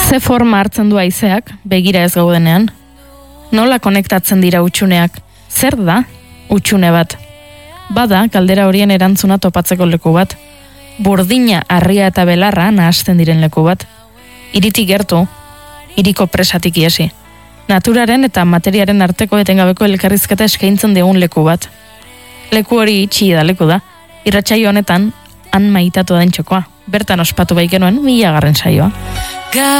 Ze forma hartzen du haizeak, begira ez gaudenean? Nola konektatzen dira utxuneak? Zer da utxune bat? Bada, galdera horien erantzuna topatzeko leku bat. Burdina, harria eta belarra nahasten diren leku bat. Hiritik gertu, hiriko presatik iesi. Naturaren eta materiaren arteko etengabeko elkarrizketa eskaintzen digun leku bat. Leku hori itxi da leku da. Irratsaio honetan, han maitatu den txokoa. Bertan ospatu baikenuen 1000. saioa.